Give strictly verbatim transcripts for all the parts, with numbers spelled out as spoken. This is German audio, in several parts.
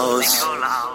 Nikolaus.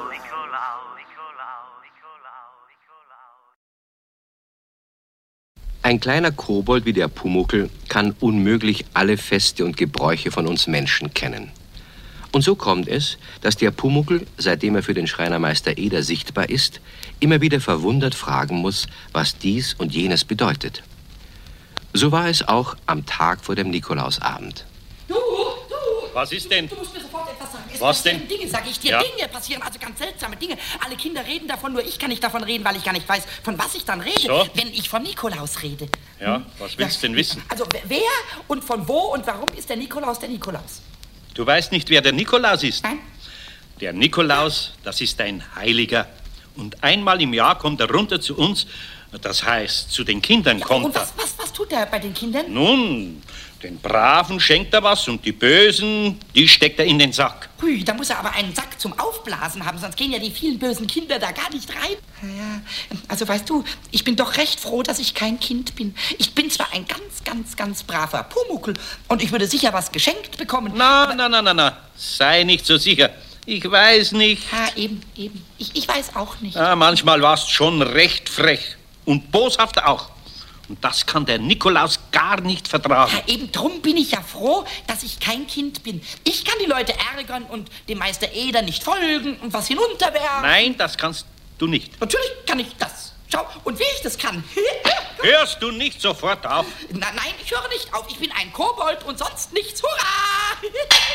Ein kleiner Kobold wie der Pumuckl kann unmöglich alle Feste und Gebräuche von uns Menschen kennen. Und so kommt es, dass der Pumuckl, seitdem er für den Schreinermeister Eder sichtbar ist, immer wieder verwundert fragen muss, was dies und jenes bedeutet. So war es auch am Tag vor dem Nikolausabend. Du, du! Was ist denn? Du musst mir sofort etwas sagen. Es Was passieren denn? Dinge, sag ich dir. Ja? Dinge passieren, also ganz seltsame Dinge. Alle Kinder reden davon, nur ich kann nicht davon reden, weil ich gar nicht weiß, von was ich dann rede, So? wenn ich von Nikolaus rede. Ja, was willst du denn wissen? Also wer und von wo und warum ist der Nikolaus der Nikolaus? Du weißt nicht, wer der Nikolaus ist? Nein? Der Nikolaus, das ist ein Heiliger. Und einmal im Jahr kommt er runter zu uns, das heißt, zu den Kindern Ja, kommt und er. was, was, was tut er bei den Kindern? Nun, den Braven schenkt er was und die Bösen, die steckt er in den Sack. Hui, da muss er aber einen Sack zum Aufblasen haben, sonst gehen ja die vielen bösen Kinder da gar nicht rein. Ja, also weißt du, ich bin doch recht froh, dass ich kein Kind bin. Ich bin zwar ein ganz, ganz, ganz braver Pumuckl und ich würde sicher was geschenkt bekommen. Na, na, na, na, na, sei nicht so sicher. Ich weiß nicht. Ja, eben, eben. Ich, ich weiß auch nicht. Ja, manchmal warst du schon recht frech und boshaft auch. Und das kann der Nikolaus gar nicht vertragen. Ja, eben drum bin ich ja froh, dass ich kein Kind bin. Ich kann die Leute ärgern und dem Meister Eder nicht folgen und was hinunterwerfen. Nein, das kannst du nicht. Natürlich kann ich das. Schau, und wie ich das kann. Hörst du nicht sofort auf? Na, nein, ich höre nicht auf. Ich bin ein Kobold und sonst nichts. Hurra!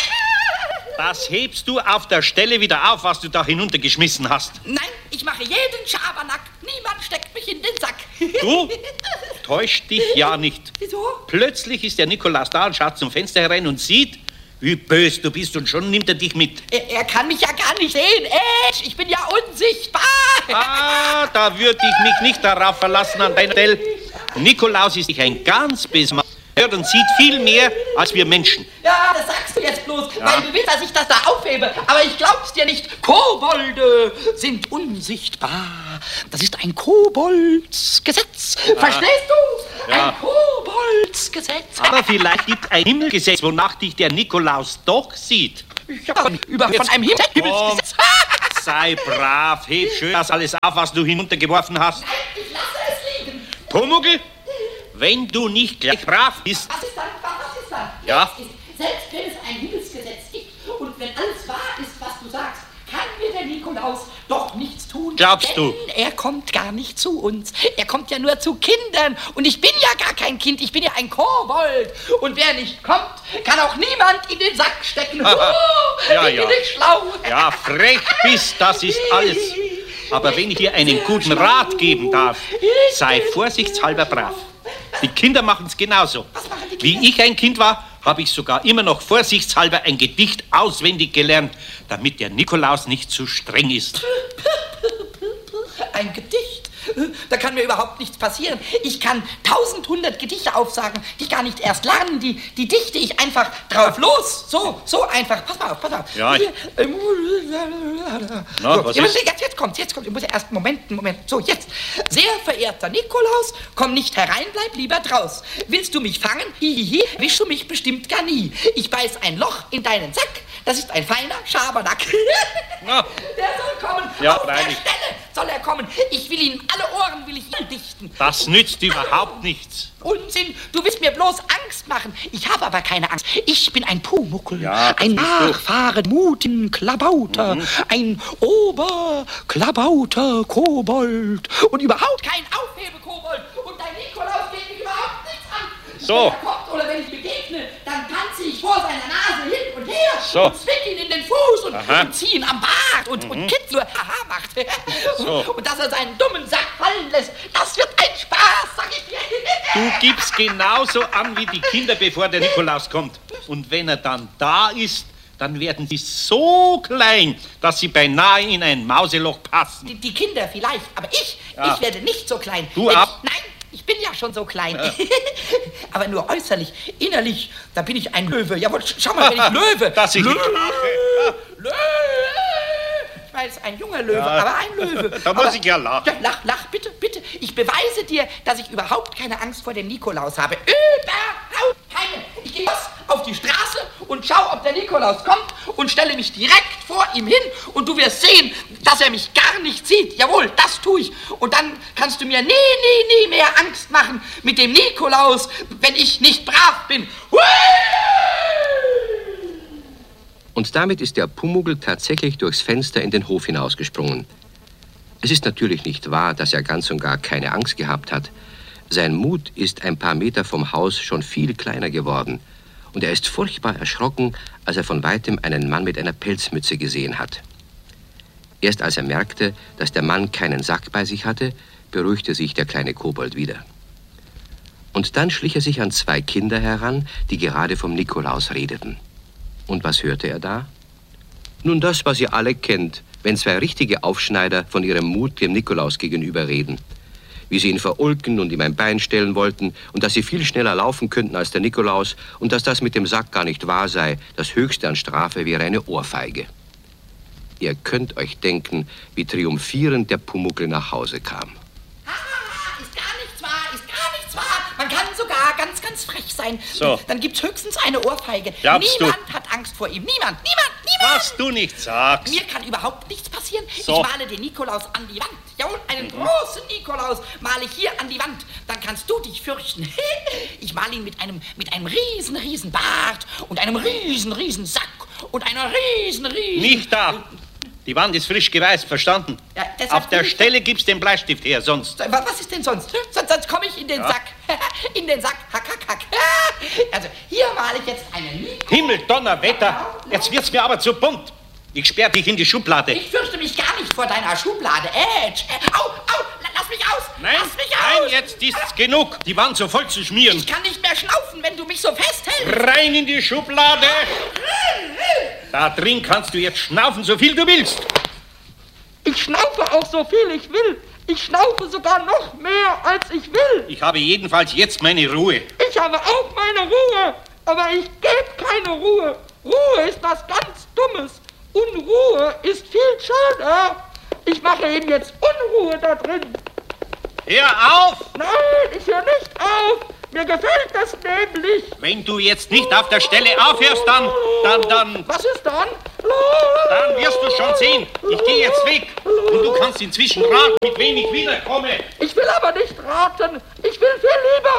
Das hebst du auf der Stelle wieder auf, was du da hinuntergeschmissen hast. Nein, ich mache jeden Schabernack. Niemand steckt mich in den Sack. Du täuscht dich ja nicht. Wieso? Plötzlich ist der Nikolaus da und schaut zum Fenster herein und sieht, wie bös du bist, und schon nimmt er dich mit. Er, er kann mich ja gar nicht sehen. Äh, ich bin ja unsichtbar. Ah, da würde ich mich nicht darauf verlassen an deiner Stelle. Nikolaus ist ein ganz besser Mann. Er hört und sieht viel mehr als wir Menschen. Ja, das sagst du jetzt bloß, Ja. weil du willst, dass ich das da aufhebe. Aber ich glaub's dir nicht. Kobolde sind unsichtbar. Das ist ein Koboldsgesetz. Verstehst du? Ja. Ein Koboldsgesetz. Aber vielleicht gibt ein Himmelgesetz, wonach dich der Nikolaus doch sieht. Ich hab von, über, von einem Himmel- Himmelsgesetz. Sei brav, heb schön das alles auf, was du hinuntergeworfen hast. Nein, ich lasse es liegen. Pumuckl, wenn du nicht gleich brav bist, Was ist dann? Was ist dann? Ja. Jetzt ist, selbst wenn es ein Himmelsgesetz gibt und wenn alles wahr ist, was du sagst, kann mir der Nikolaus doch nichts tun. Glaubst denn du? Er kommt gar nicht zu uns. Er kommt ja nur zu Kindern. Und ich bin ja gar kein Kind. Ich bin ja ein Kobold. Und wer nicht kommt, kann auch niemand in den Sack stecken. Oh, Ja, wie ja. bin ich schlau. ja, frech bist, das ist alles. Aber wenn ich dir einen guten Rat geben darf, sei vorsichtshalber brav. Die Kinder machen's genauso. Wie ich ein Kind war, habe ich sogar immer noch vorsichtshalber ein Gedicht auswendig gelernt, damit der Nikolaus nicht zu streng ist. Ein Gedicht? Da kann mir überhaupt nichts passieren. Ich kann tausend, hundert Gedichte aufsagen, die ich gar nicht erst lernen. Die, die dichte ich einfach drauf los. So, so einfach. Pass mal auf, pass mal auf. Ja, ich- Ähm, Na, so, was jetzt, ist? jetzt, jetzt kommt, jetzt kommt. Ich muss ja erst, Moment, Moment. So, jetzt. Sehr verehrter Nikolaus, komm nicht herein, bleib lieber draus. Willst du mich fangen? Hihihi, wischst du mich bestimmt gar nie. Ich beiß ein Loch in deinen Sack. Das ist ein feiner Schabernack. Na. Der soll kommen. Ja, Auf freilich. der Stelle soll er kommen. Ich will ihn, alle Ohren will ich ihm dichten. Das nützt überhaupt nichts. Unsinn, du willst mir bloß Angst machen. Ich habe aber keine Angst. Ich bin ein Pumuckl, Ja, das ein bist du. nachfahren mutigen Klabauter, ein Oberklabauter Kobold und überhaupt kein Aufhebe-Kobold. Und dein Nikolaus geht mich überhaupt nichts an. So. Wenn er kommt oder wenn ich begegne, dann tanze ich vor seiner Nase hin und her So. und zwick ihn in den Fuß und, Aha. und zieh ihn am Bart und, und kitzel, haha macht. So. Und dass er seinen dummen Sack fallen lässt, das wird ein Spaß, sag ich dir. Du gibst genauso an wie die Kinder, bevor der Nikolaus kommt. Und wenn er dann da ist, dann werden sie so klein, dass sie beinahe in ein Mauseloch passen. Die, die Kinder vielleicht, aber ich, Ja. ich werde nicht so klein. Du Denn ab. Ich, nein, ich bin ja schon so klein. Aber nur äußerlich, innerlich, da bin ich ein Löwe. Jawohl, sch- schau mal, wenn ich Löwe. Dass ich Löwe. nicht lache. Löwe. Ich weiß, ein junger Löwe, Ja. aber ein Löwe. Da muss aber, ich ja lachen. Ja, lach, lach, bitte, bitte. Ich beweise dir, dass ich überhaupt keine Angst vor dem Nikolaus habe. Überhaupt keine. Ich gehe los auf die Straße und und schau, ob der Nikolaus kommt und stelle mich direkt vor ihm hin und du wirst sehen, dass er mich gar nicht sieht. Jawohl, das tue ich. Und dann kannst du mir nie, nie, nie mehr Angst machen mit dem Nikolaus, wenn ich nicht brav bin. Hui! Und damit ist der Pumuckl tatsächlich durchs Fenster in den Hof hinausgesprungen. Es ist natürlich nicht wahr, dass er ganz und gar keine Angst gehabt hat. Sein Mut ist ein paar Meter vom Haus schon viel kleiner geworden. Und er ist furchtbar erschrocken, als er von weitem einen Mann mit einer Pelzmütze gesehen hat. Erst als er merkte, dass der Mann keinen Sack bei sich hatte, beruhigte sich der kleine Kobold wieder. Und dann schlich er sich an zwei Kinder heran, die gerade vom Nikolaus redeten. Und was hörte er da? Nun das, was ihr alle kennt, wenn zwei richtige Aufschneider von ihrem Mut dem Nikolaus gegenüber reden. Wie sie ihn verulken und ihm ein Bein stellen wollten und dass sie viel schneller laufen könnten als der Nikolaus und dass das mit dem Sack gar nicht wahr sei, das Höchste an Strafe wäre eine Ohrfeige. Ihr könnt euch denken, wie triumphierend der Pumuckl nach Hause kam. Ah, ist gar nichts wahr, ist gar nichts wahr. Man kann sogar ganz, ganz frech sein. So. Dann gibt's höchstens eine Ohrfeige. Glaubst niemand du? hat Angst vor ihm. Niemand, niemand, niemand. Was du nicht sagst. Mir kann überhaupt nichts passieren. So. Ich male den Nikolaus an die Wand. Jawohl, einen mhm. großen Nikolaus male ich hier an die Wand. Dann kannst du dich fürchten. Ich male ihn mit einem, mit einem riesen, riesen Bart und einem riesen, riesen Sack und einer riesen, riesen... Nicht da. Die Wand ist frisch geweißt, verstanden? Ja, auf der Stelle gibt's den Bleistift her, sonst... Was ist denn sonst? Sonst, sonst komme ich in den ja. Sack. In den Sack. Hack, hack, hack. Also, hier male ich jetzt einen Nikolaus. Himmel, Donnerwetter. Jetzt wird's mir aber zu bunt. Ich sperr dich in die Schublade. Ich fürchte mich gar nicht vor deiner Schublade. Edge. Au, au, lass mich aus. Nein, lass mich aus. Nein, jetzt ist's genug. Die Wand so voll zu schmieren. Ich kann nicht mehr schnaufen, wenn du mich so festhältst. Rein in die Schublade. Da drin kannst du jetzt schnaufen, so viel du willst. Ich schnaufe auch so viel ich will. Ich schnaufe sogar noch mehr, als ich will. Ich habe jedenfalls jetzt meine Ruhe. Ich habe auch meine Ruhe, aber ich gebe keine Ruhe. Ruhe ist was ganz Dummes. Unruhe ist viel schöner. Ich mache ihm jetzt Unruhe da drin. Hör auf! Nein, ich höre nicht auf. Mir gefällt das nämlich. Wenn du jetzt nicht auf der Stelle aufhörst, dann, dann, dann... Was ist dann? Dann wirst du schon sehen. Ich gehe jetzt weg. Und du kannst inzwischen raten, mit wem ich wiederkomme. Ich will aber nicht raten. Ich will viel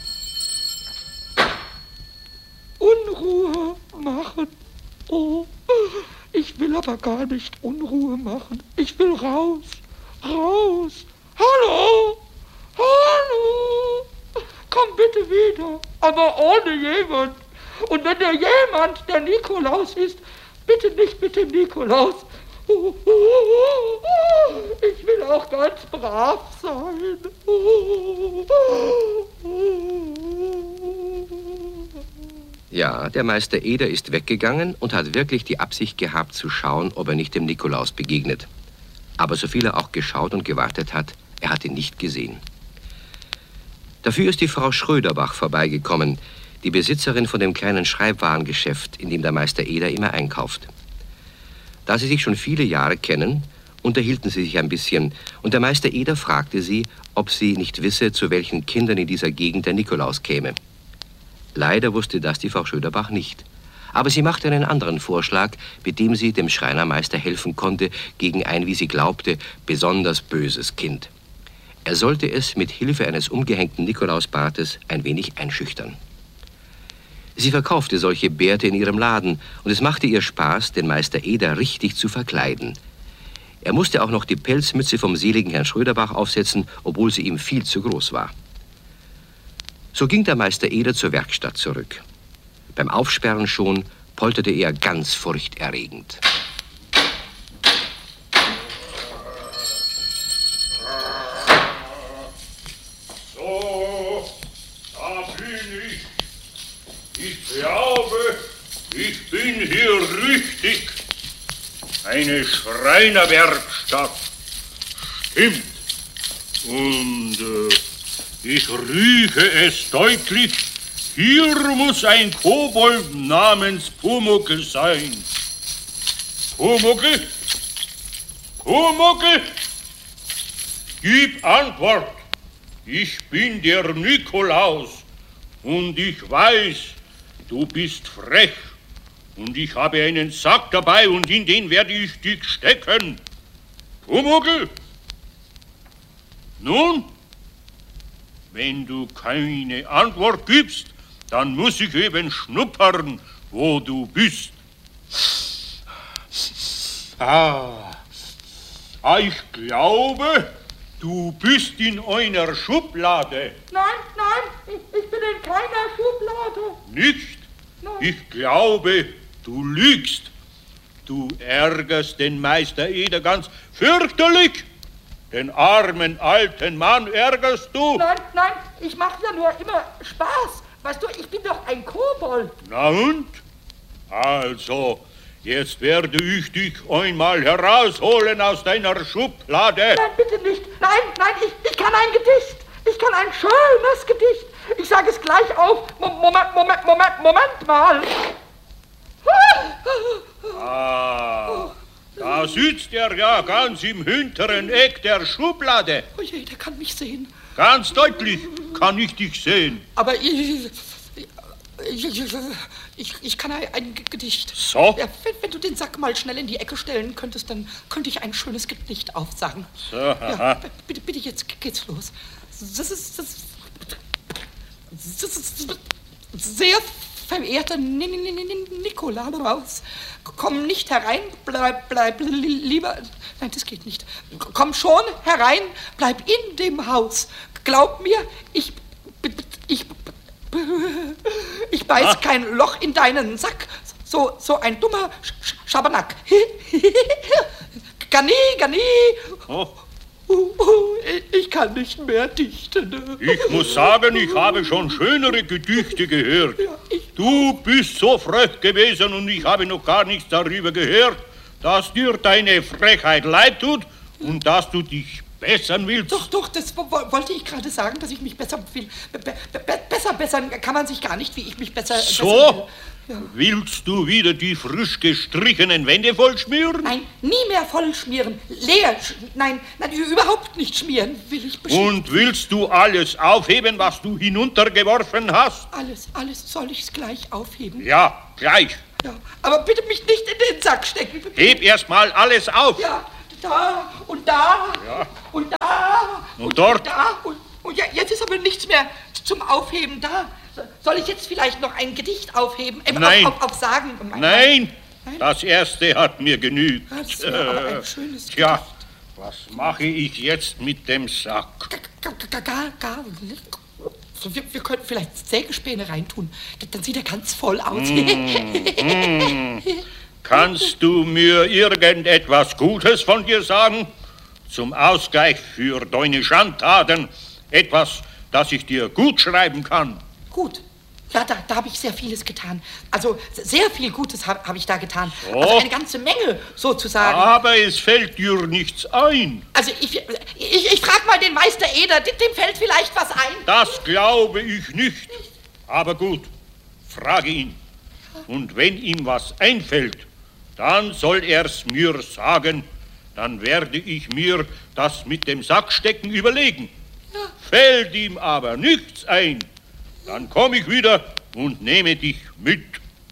lieber Unruhe machen. Oh, ich will aber gar nicht Unruhe machen. Ich will raus, raus. Hallo, hallo. Komm bitte wieder, aber ohne jemand. Und wenn der jemand der Nikolaus ist, bitte nicht mit dem Nikolaus. Ich will auch ganz brav sein. Ja, der Meister Eder ist weggegangen und hat wirklich die Absicht gehabt zu schauen, ob er nicht dem Nikolaus begegnet. Aber so viel er auch geschaut und gewartet hat, er hat ihn nicht gesehen. Dafür ist die Frau Schröderbach vorbeigekommen, die Besitzerin von dem kleinen Schreibwarengeschäft, in dem der Meister Eder immer einkauft. Da sie sich schon viele Jahre kennen, unterhielten sie sich ein bisschen und der Meister Eder fragte sie, ob sie nicht wisse, zu welchen Kindern in dieser Gegend der Nikolaus käme. Leider wusste das die Frau Schröderbach nicht. Aber sie machte einen anderen Vorschlag, mit dem sie dem Schreinermeister helfen konnte gegen ein, wie sie glaubte, besonders böses Kind. Er sollte es mit Hilfe eines umgehängten Nikolausbartes ein wenig einschüchtern. Sie verkaufte solche Bärte in ihrem Laden und es machte ihr Spaß, den Meister Eder richtig zu verkleiden. Er musste auch noch die Pelzmütze vom seligen Herrn Schröderbach aufsetzen, obwohl sie ihm viel zu groß war. So ging der Meister Eder zur Werkstatt zurück. Beim Aufsperren schon polterte er ganz furchterregend. So, da bin ich. Ich glaube, ich bin hier richtig. Eine Schreinerwerkstatt. Stimmt. Und äh, ich rieche es deutlich. Hier muss ein Kobold namens Pumuckl sein. Pumuckl? Pumuckl? Gib Antwort. Ich bin der Nikolaus und ich weiß, du bist frech Und ich habe einen Sack dabei und in den werde ich dich stecken. Pumuckl? Nun? Wenn du keine Antwort gibst, dann muss ich eben schnuppern, wo du bist. Ah, ah ich glaube, du bist in einer Schublade. Nein, nein, ich, ich bin in keiner Schublade. Nicht? Nein. Ich glaube, du lügst. Du ärgerst den Meister Eder ganz fürchterlich. Den armen alten Mann ärgerst du. Nein, nein, ich mache ja nur immer Spaß. Weißt du, ich bin doch ein Kobold. Na und? Also, jetzt werde ich dich einmal herausholen aus deiner Schublade. Nein, bitte nicht. Nein, nein, ich, ich kann ein Gedicht. Ich kann ein schönes Gedicht. Ich sage es gleich auf. Moment, Moment, Moment, Moment mal. Ah, da sitzt er ja ganz im hinteren Eck der Schublade. Oh je, der kann mich sehen. Ganz deutlich kann ich dich sehen. Aber ich, ich, ich, ich kann ein Gedicht. So? Ja, wenn, wenn du den Sack mal schnell in die Ecke stellen könntest, dann könnte ich ein schönes Gedicht aufsagen. So, ja, bitte, bitte, jetzt geht's los. Das ist, das, das ist sehr verehrter Nikolaus. Komm nicht herein, bleib, bleib lieber... Nein, das geht nicht. Komm schon herein, bleib in dem Haus. Glaub mir, ich... Ich... Ich beiß ah. kein Loch in deinen Sack. So, so ein dummer Sch Schabernack. Garni, Garni. Oh. Uh, uh, ich kann nicht mehr dichten. Ich muss sagen, ich habe schon schönere Gedichte gehört. Ja, du bist so frech gewesen und ich habe noch gar nichts darüber gehört, dass dir deine Frechheit leid tut und dass du dich bessern willst. Doch, doch, das wollte ich gerade sagen, dass ich mich besser will. Be be besser bessern kann man sich gar nicht, wie ich mich besser... So? Bessern will. Ja. Willst du wieder die frisch gestrichenen Wände voll schmieren? Nein, nie mehr voll schmieren. Leer, nein, nein, überhaupt nicht schmieren, will ich bestimmt. Und willst du alles aufheben, was du hinuntergeworfen hast? Alles, alles soll ich's gleich aufheben? Ja, gleich. Ja, aber bitte mich nicht in den Sack stecken. Heb erst mal alles auf. Ja, da und da ja. und da und, und dort. Und da und, und ja, jetzt ist aber nichts mehr zum Aufheben da. Soll ich jetzt vielleicht noch ein Gedicht aufheben? Äh, Nein. Auf, auf, auf sagen? Nein. Nein. Das erste hat mir genügt. Das wäre aber ein schönes Gedicht. Tja, was mache ich jetzt mit dem Sack? Gar, gar, gar, gar nicht. Wir, wir könnten vielleicht Sägespäne reintun. Dann sieht er ganz voll aus. Mm, mm. Kannst du mir irgendetwas Gutes von dir sagen? Zum Ausgleich für deine Schandtaten. Etwas, das ich dir gut schreiben kann. Gut. Ja, da, da habe ich sehr vieles getan. Also sehr viel Gutes habe hab ich da getan. So. Also eine ganze Menge, sozusagen. Aber es fällt dir nichts ein. Also ich, ich, ich frage mal den Meister Eder, dem, dem fällt vielleicht was ein. Das glaube ich nicht. Aber gut, frage ihn. Und wenn ihm was einfällt, dann soll er's mir sagen. Dann werde ich mir das mit dem Sackstecken überlegen. Ja. Fällt ihm aber nichts ein, dann komme ich wieder und nehme dich mit.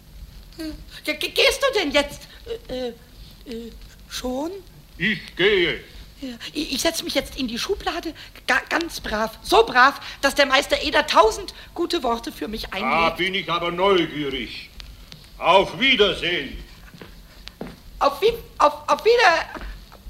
Ja, gehst du denn jetzt äh, äh, schon? Ich gehe. Ja, ich, ich setze mich jetzt in die Schublade, ga, ganz brav, so brav, dass der Meister Eder tausend gute Worte für mich einlegt. Da bin ich aber neugierig. Auf Wiedersehen. Auf, wie, auf, auf Wieder...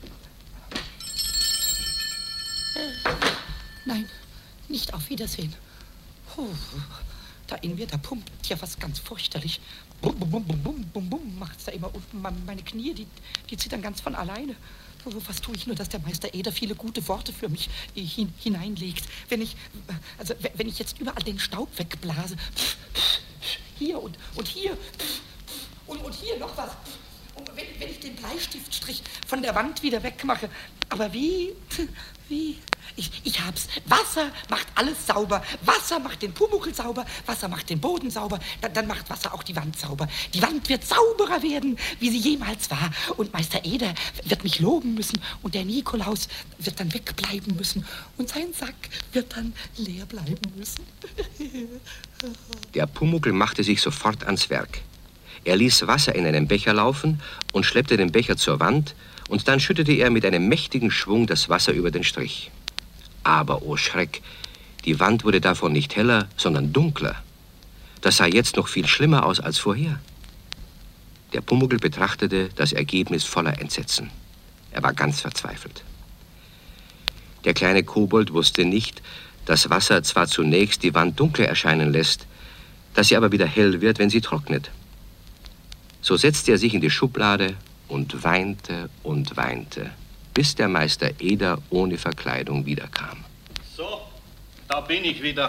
Nein, nicht auf Wiedersehen. Puh, da in mir, da pumpt ja was ganz fürchterlich. Bum, bum, bum, bum, bum, bum, macht's da immer unten. Meine Knie, die, die zittern ganz von alleine. Was tue ich nur, dass der Meister Eder viele gute Worte für mich hin, hineinlegt. Wenn ich, also wenn ich jetzt überall den Staub wegblase. Hier und, und hier. Und, und hier noch was. Und wenn, wenn ich den Bleistiftstrich von der Wand wieder wegmache. Aber wie? Wie? Ich, ich hab's. Wasser macht alles sauber. Wasser macht den Pumuckl sauber. Wasser macht den Boden sauber. Dann, dann macht Wasser auch die Wand sauber. Die Wand wird sauberer werden, wie sie jemals war. Und Meister Eder wird mich loben müssen. Und der Nikolaus wird dann wegbleiben müssen. Und sein Sack wird dann leer bleiben müssen. Der Pumuckl machte sich sofort ans Werk. Er ließ Wasser in einen Becher laufen und schleppte den Becher zur Wand, und dann schüttete er mit einem mächtigen Schwung das Wasser über den Strich. Aber, oh Schreck, die Wand wurde davon nicht heller, sondern dunkler. Das sah jetzt noch viel schlimmer aus als vorher. Der Pumuckl betrachtete das Ergebnis voller Entsetzen. Er war ganz verzweifelt. Der kleine Kobold wusste nicht, dass Wasser zwar zunächst die Wand dunkler erscheinen lässt, dass sie aber wieder hell wird, wenn sie trocknet. So setzte er sich in die Schublade und weinte und weinte, bis der Meister Eder ohne Verkleidung wiederkam. So, da bin ich wieder.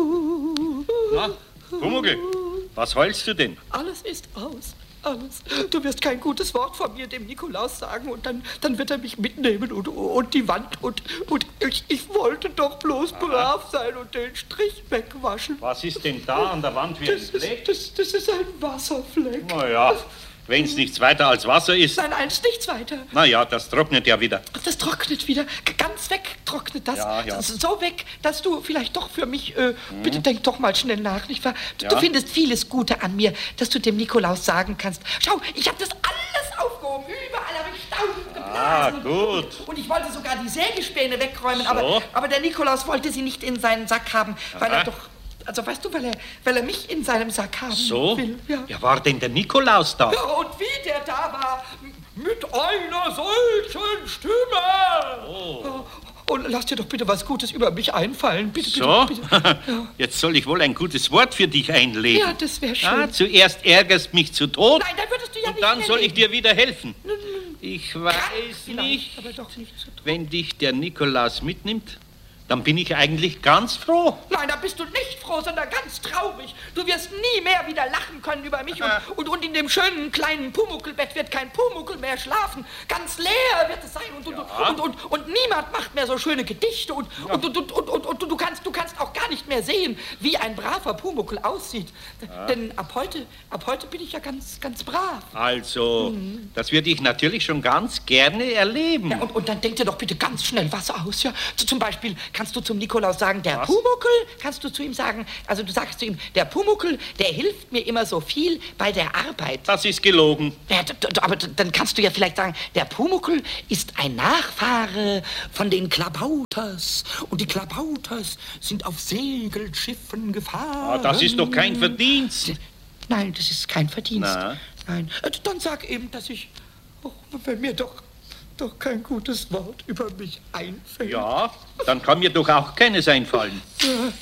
Na, Pumuckl, was heulst du denn? Alles ist aus. Alles. Du wirst kein gutes Wort von mir dem Nikolaus sagen und dann, dann wird er mich mitnehmen und, und die Wand und, und ich, ich wollte doch bloß Aha. brav sein und den Strich wegwaschen. Was ist denn da an der Wand wie ein Fleck? Das, das ist ein Wasserfleck. Na ja, wenn es nichts weiter als Wasser ist. Nein, nein, ist nichts weiter. Na ja, das trocknet ja wieder. Das trocknet wieder. Ganz weg trocknet das. Ja, ja. So weg, dass du vielleicht doch für mich, äh, hm. bitte denk doch mal schnell nach, nicht wahr? Du, ja. du findest vieles Gute an mir, dass du dem Nikolaus sagen kannst. Schau, ich habe das alles aufgehoben. Überall habe ich Staub geblasen. Ah, gut. Und, und ich wollte sogar die Sägespäne wegräumen, so. aber, aber der Nikolaus wollte sie nicht in seinen Sack haben, weil Aha. er doch... Also weißt du, weil er, weil er mich in seinem Sack haben so? will. Ja. ja, war denn der Nikolaus da? Ja, und wie der da war, mit einer solchen Stimme. Oh. Und lass dir doch bitte was Gutes über mich einfallen. Bitte, so? bitte, bitte. Ja. Jetzt soll ich wohl ein gutes Wort für dich einlegen. Ja, das wäre schön. Ah, zuerst ärgerst mich zu Tod. Nein, dann würdest du ja und nicht dann soll ich leben. dir wieder helfen. Ich weiß Vielleicht, nicht, aber doch nicht zu Tod. wenn dich der Nikolaus mitnimmt, dann bin ich eigentlich ganz froh. Nein, da bist du nicht froh, sondern ganz traurig. Du wirst nie mehr wieder lachen können über mich. Und, und, und in dem schönen kleinen Pumuckl-Bett wird kein Pumuckl mehr schlafen. Ganz leer wird es sein. Und, und, ja. und, und, und, und niemand macht mehr so schöne Gedichte. Und, ja. und, und, und, und, und, und du, kannst, du kannst auch gar nicht mehr sehen, wie ein braver Pumuckl aussieht. Ja. Denn ab heute, ab heute bin ich ja ganz, ganz brav. Also, mhm. das würde ich natürlich schon ganz gerne erleben. Ja, und, und dann denk dir doch bitte ganz schnell was aus. Ja? Zum Beispiel kannst du zum Nikolaus sagen, der Was? Pumuckl, kannst du zu ihm sagen, also du sagst zu ihm, der Pumuckl, der hilft mir immer so viel bei der Arbeit. Das ist gelogen. Ja, d- d- aber d- dann kannst du ja vielleicht sagen, der Pumuckl ist ein Nachfahre von den Klabauters. Und die Klabauters sind auf Segelschiffen gefahren. Ah, das ist doch kein Verdienst. Nein, das ist kein Verdienst. Na? Nein, äh, dann sag eben, dass ich, oh, wenn mir doch... doch kein gutes Wort über mich einfällt. Ja, dann kann mir doch auch keines einfallen. Ja.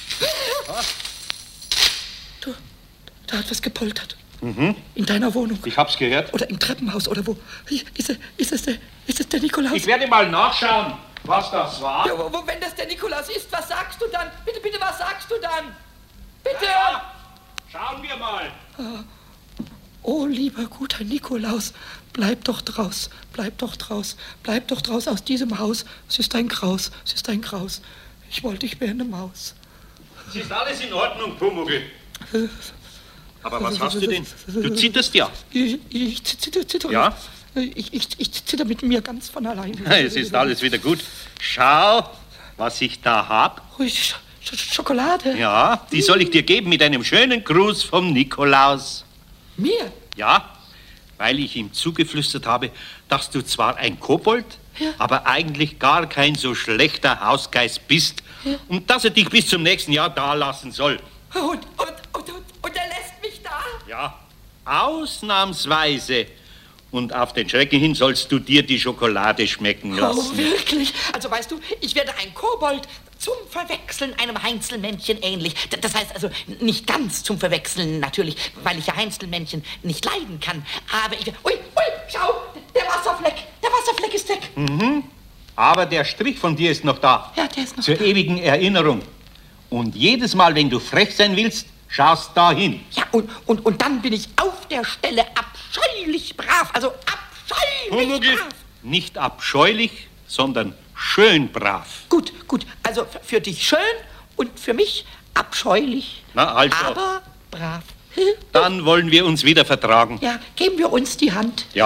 Du, da hat was gepoltert. Mhm. In deiner Wohnung. Ich hab's gehört. Oder im Treppenhaus oder wo. Ist es, ist es, der, ist es der Nikolaus? Ich werde mal nachschauen, was das war. Ja, wo, wo, wenn das der Nikolaus ist, was sagst du dann? Bitte, bitte, was sagst du dann? Bitte! Ja, schauen wir mal. Oh, lieber guter Nikolaus, bleib doch draus, bleib doch draus, bleib doch draus aus diesem Haus. Es ist ein Graus, es ist ein Graus. Ich wollte, ich wäre eine Maus. Es ist alles in Ordnung, Pumuckl. Aber was hast du denn? Du zitterst ja. Ich, ich zitter, zitter. Ja? Ich, ich, ich zitter mit mir ganz von allein. Es ist alles wieder gut. Schau, was ich da hab. Oh, Sch Sch Schokolade. Ja, die soll ich dir geben mit einem schönen Gruß vom Nikolaus. Mir? Ja, weil ich ihm zugeflüstert habe, dass du zwar ein Kobold, ja. aber eigentlich gar kein so schlechter Hausgeist bist ja. und dass er dich bis zum nächsten Jahr da lassen soll. Und, und, und, und, und er lässt mich da? Ja, ausnahmsweise. Und auf den Schrecken hin sollst du dir die Schokolade schmecken lassen. Oh, wirklich? Also weißt du, ich werde ein Kobold zum Verwechseln einem Heinzelmännchen ähnlich. D- Das heißt also nicht ganz zum Verwechseln natürlich, weil ich ja Heinzelmännchen nicht leiden kann. Aber ich... Ui, ui, schau, der Wasserfleck, der Wasserfleck ist weg. Mhm. Aber der Strich von dir ist noch da. Ja, der ist noch Zur da. ewigen Erinnerung. Und jedes Mal, wenn du frech sein willst, schaust da hin. Ja, und, und, und dann bin ich auf der Stelle abscheulich brav. Also abscheulich Pumuckl, brav. nicht abscheulich, sondern schön brav. Gut, gut. Also f- für dich schön und für mich abscheulich. Na, also. Aber brav. Dann wollen wir uns wieder vertragen. Ja, geben wir uns die Hand. Ja.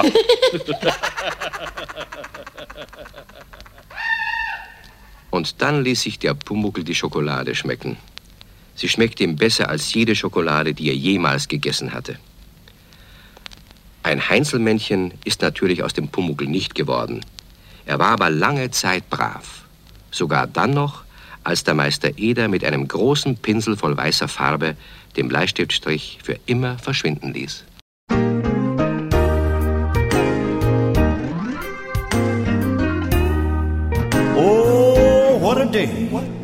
Und dann ließ sich der Pumuckl die Schokolade schmecken. Sie schmeckte ihm besser als jede Schokolade, die er jemals gegessen hatte. Ein Heinzelmännchen ist natürlich aus dem Pumuckl nicht geworden. Er war aber lange Zeit brav. Sogar dann noch, als der Meister Eder mit einem großen Pinsel voll weißer Farbe den Bleistiftstrich für immer verschwinden ließ. Oh, what a day.